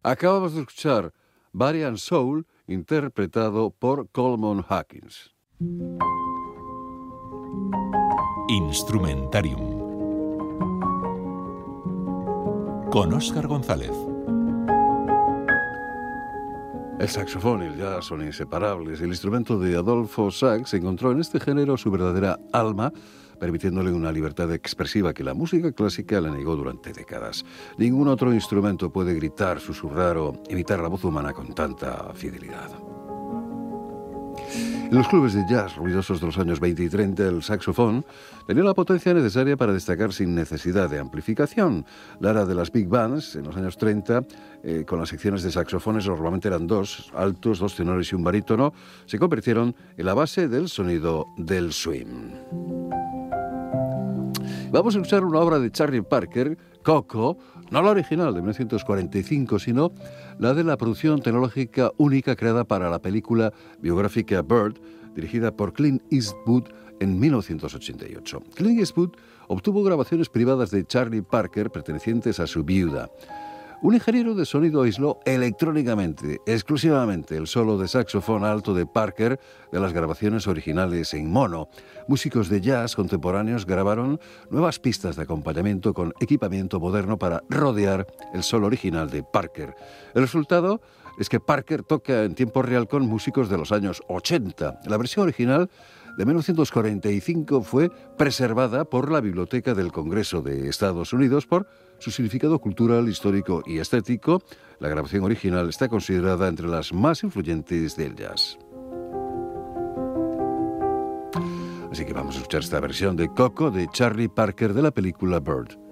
Acabamos de escuchar Body and Soul, interpretado por Coleman Hawkins. Instrumentarium con Óscar González. El saxofón y el jazz son inseparables. El instrumento de Adolfo Sax encontró en este género su verdadera alma, permitiéndole una libertad expresiva que la música clásica le negó durante décadas. Ningún otro instrumento puede gritar, susurrar o imitar la voz humana con tanta fidelidad. En los clubes de jazz ruidosos de los años 20 y 30, el saxofón tenía la potencia necesaria para destacar sin necesidad de amplificación. La era de las big bands, en los años 30, con las secciones de saxofones, normalmente eran dos altos, dos tenores y un barítono, se convirtieron en la base del sonido del swing. Vamos a escuchar una obra de Charlie Parker, Coco, no la original de 1945, sino la de la producción tecnológica única creada para la película biográfica Bird, dirigida por Clint Eastwood en 1988. Clint Eastwood obtuvo grabaciones privadas de Charlie Parker pertenecientes a su viuda. Un ingeniero de sonido aisló electrónicamente, exclusivamente, el solo de saxofón alto de Parker de las grabaciones originales en mono. Músicos de jazz contemporáneos grabaron nuevas pistas de acompañamiento con equipamiento moderno para rodear el solo original de Parker. El resultado es que Parker toca en tiempo real con músicos de los años 80. La versión original de 1945 fue preservada por la Biblioteca del Congreso de Estados Unidos por su significado cultural, histórico y estético. La grabación original está considerada entre las más influyentes del jazz. Así que vamos a escuchar esta versión de Coco de Charlie Parker de la película Bird.